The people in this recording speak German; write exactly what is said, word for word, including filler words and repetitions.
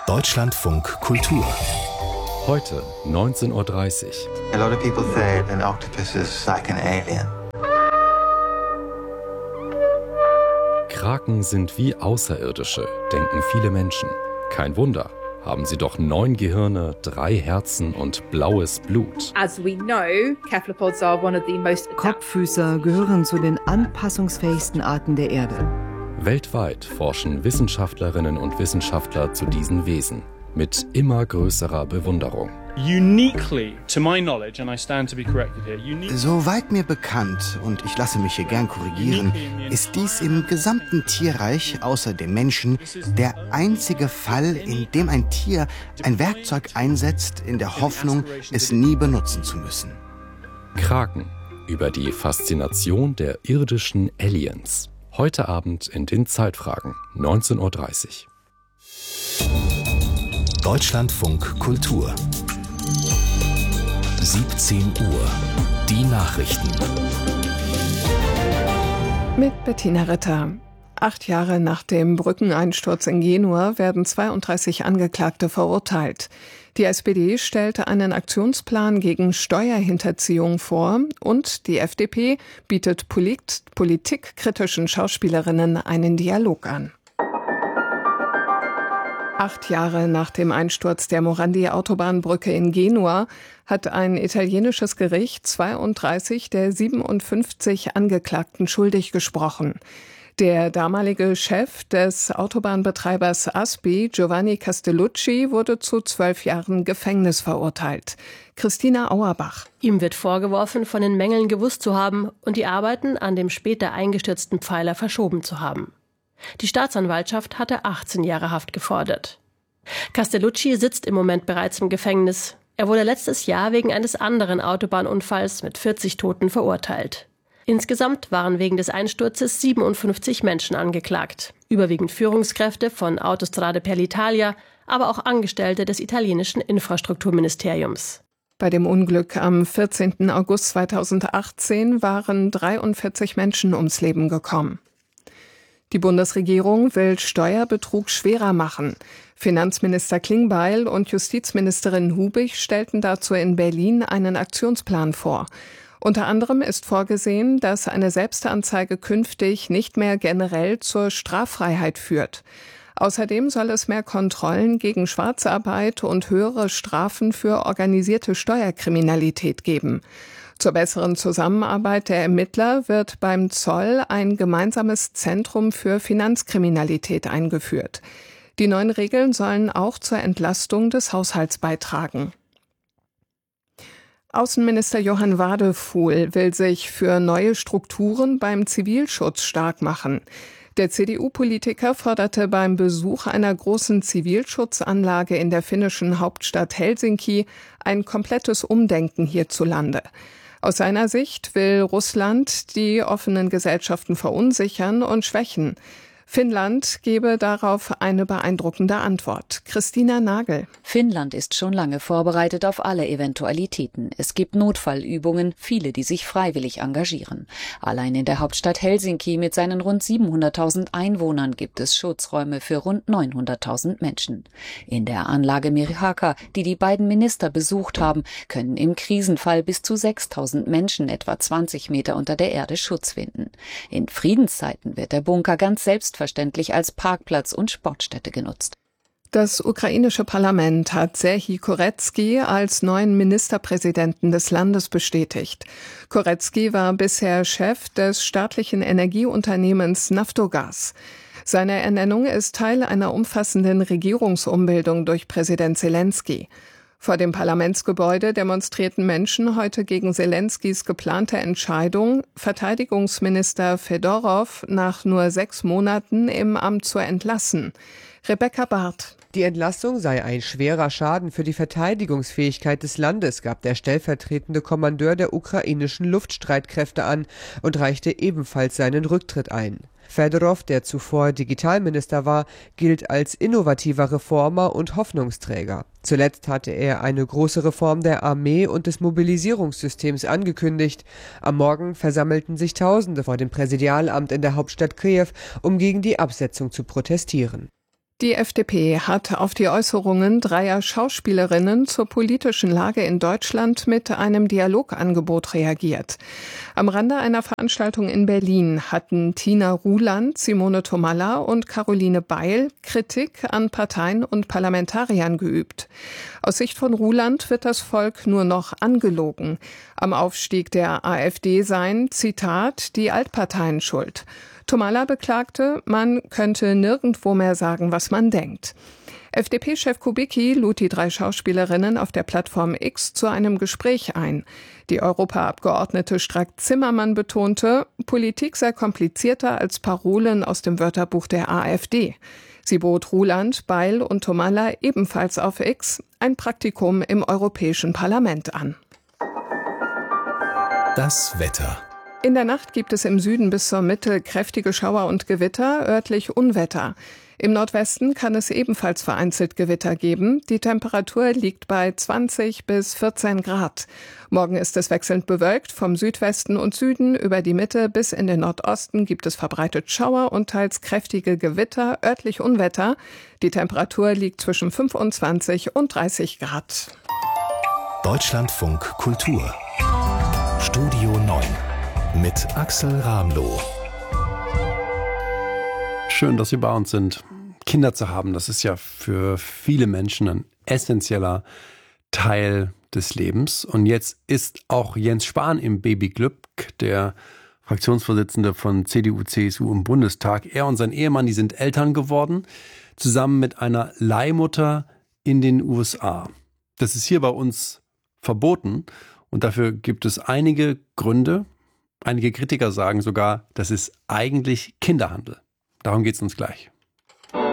Deutschlandfunk Kultur. Heute neunzehn Uhr dreißig. A lot of people say an octopus is like an alien. Kraken sind wie Außerirdische, denken viele Menschen. Kein Wunder, haben sie doch neun Gehirne, drei Herzen und blaues Blut. As we know, cephalopods are one of the most Kopffüßer gehören zu den anpassungsfähigsten Arten der Erde. Weltweit forschen Wissenschaftlerinnen und Wissenschaftler zu diesen Wesen mit immer größerer Bewunderung. Uniquely, to my knowledge, and I stand to be corrected here, uniquely, Soweit mir bekannt, und ich lasse mich hier gern korrigieren, ist dies im gesamten Tierreich außer dem Menschen der einzige Fall, in dem ein Tier ein Werkzeug einsetzt, in der Hoffnung, es nie benutzen zu müssen. Kraken, über die Faszination der irdischen Aliens. Heute Abend in den Zeitfragen, neunzehn Uhr dreißig. Deutschlandfunk Kultur. siebzehn Uhr. Die Nachrichten. Mit Bettina Ritter. Acht Jahre nach dem Brückeneinsturz in Genua werden zweiunddreißig Angeklagte verurteilt. Die S P D stellte einen Aktionsplan gegen Steuerhinterziehung vor und die F D P bietet polit- politikkritischen Schauspielerinnen einen Dialog an. Acht Jahre nach dem Einsturz der Morandi-Autobahnbrücke in Genua hat ein italienisches Gericht zweiunddreißig der siebenundfünfzig Angeklagten schuldig gesprochen. Der damalige Chef des Autobahnbetreibers Aspi, Giovanni Castellucci, wurde zu zwölf Jahren Gefängnis verurteilt. Christina Auerbach. Ihm wird vorgeworfen, von den Mängeln gewusst zu haben und die Arbeiten an dem später eingestürzten Pfeiler verschoben zu haben. Die Staatsanwaltschaft hatte achtzehn Jahre Haft gefordert. Castellucci sitzt im Moment bereits im Gefängnis. Er wurde letztes Jahr wegen eines anderen Autobahnunfalls mit vierzig Toten verurteilt. Insgesamt waren wegen des Einsturzes siebenundfünfzig Menschen angeklagt. Überwiegend Führungskräfte von Autostrade per l'Italia, aber auch Angestellte des italienischen Infrastrukturministeriums. Bei dem Unglück am vierzehnten August zweitausendachtzehn waren dreiundvierzig Menschen ums Leben gekommen. Die Bundesregierung will Steuerbetrug schwerer machen. Finanzminister Klingbeil und Justizministerin Hubig stellten dazu in Berlin einen Aktionsplan vor. Unter anderem ist vorgesehen, dass eine Selbstanzeige künftig nicht mehr generell zur Straffreiheit führt. Außerdem soll es mehr Kontrollen gegen Schwarzarbeit und höhere Strafen für organisierte Steuerkriminalität geben. Zur besseren Zusammenarbeit der Ermittler wird beim Zoll ein gemeinsames Zentrum für Finanzkriminalität eingeführt. Die neuen Regeln sollen auch zur Entlastung des Haushalts beitragen. Außenminister Johann Wadefuhl will sich für neue Strukturen beim Zivilschutz stark machen. Der C D U-Politiker forderte beim Besuch einer großen Zivilschutzanlage in der finnischen Hauptstadt Helsinki ein komplettes Umdenken hierzulande. Aus seiner Sicht will Russland die offenen Gesellschaften verunsichern und schwächen. Finnland gebe darauf eine beeindruckende Antwort. Christina Nagel. Finnland ist schon lange vorbereitet auf alle Eventualitäten. Es gibt Notfallübungen, viele, die sich freiwillig engagieren. Allein in der Hauptstadt Helsinki mit seinen rund siebenhunderttausend Einwohnern gibt es Schutzräume für rund neunhunderttausend Menschen. In der Anlage Merihaka, die die beiden Minister besucht haben, können im Krisenfall bis zu sechstausend Menschen etwa zwanzig Meter unter der Erde Schutz finden. In Friedenszeiten wird der Bunker ganz selbst verständlich als Parkplatz und Sportstätte genutzt. Das ukrainische Parlament hat Serhij Koretskij als neuen Ministerpräsidenten des Landes bestätigt. Koretskij war bisher Chef des staatlichen Energieunternehmens Naftogaz. Seine Ernennung ist Teil einer umfassenden Regierungsumbildung durch Präsident Selenskyj. Vor dem Parlamentsgebäude demonstrierten Menschen heute gegen Selenskys geplante Entscheidung, Verteidigungsminister Fedorov nach nur sechs Monaten im Amt zu entlassen. Rebecca Barth. Die Entlassung sei ein schwerer Schaden für die Verteidigungsfähigkeit des Landes, gab der stellvertretende Kommandeur der ukrainischen Luftstreitkräfte an und reichte ebenfalls seinen Rücktritt ein. Fedorov, der zuvor Digitalminister war, gilt als innovativer Reformer und Hoffnungsträger. Zuletzt hatte er eine große Reform der Armee und des Mobilisierungssystems angekündigt. Am Morgen versammelten sich Tausende vor dem Präsidialamt in der Hauptstadt Kiew, um gegen die Absetzung zu protestieren. Die F D P hat auf die Äußerungen dreier Schauspielerinnen zur politischen Lage in Deutschland mit einem Dialogangebot reagiert. Am Rande einer Veranstaltung in Berlin hatten Tina Ruland, Simone Tomalla und Caroline Beil Kritik an Parteien und Parlamentariern geübt. Aus Sicht von Ruland wird das Volk nur noch angelogen. Am Aufstieg der AfD seien, Zitat, die Altparteien schuld. Tomalla beklagte, man könnte nirgendwo mehr sagen, was man denkt. F D P-Chef Kubicki lud die drei Schauspielerinnen auf der Plattform X zu einem Gespräch ein. Die Europaabgeordnete Strack-Zimmermann betonte, Politik sei komplizierter als Parolen aus dem Wörterbuch der AfD. Sie bot Ruland, Beil und Tomalla ebenfalls auf X ein Praktikum im Europäischen Parlament an. Das Wetter. In der Nacht gibt es im Süden bis zur Mitte kräftige Schauer und Gewitter, örtlich Unwetter. Im Nordwesten kann es ebenfalls vereinzelt Gewitter geben. Die Temperatur liegt bei zwanzig bis vierzehn Grad. Morgen ist es wechselnd bewölkt. Vom Südwesten und Süden über die Mitte bis in den Nordosten gibt es verbreitet Schauer und teils kräftige Gewitter, örtlich Unwetter. Die Temperatur liegt zwischen fünfundzwanzig und dreißig Grad. Deutschlandfunk Kultur. Studio neun. Mit Axel Ramloh. Schön, dass Sie bei uns sind. Kinder zu haben, das ist ja für viele Menschen ein essentieller Teil des Lebens. Und jetzt ist auch Jens Spahn im Babyglück, der Fraktionsvorsitzende von C D U, C S U im Bundestag. Er und sein Ehemann, die sind Eltern geworden, zusammen mit einer Leihmutter in den U S A. Das ist hier bei uns verboten und dafür gibt es einige Gründe. Einige Kritiker sagen sogar, das ist eigentlich Kinderhandel. Darum geht es uns gleich.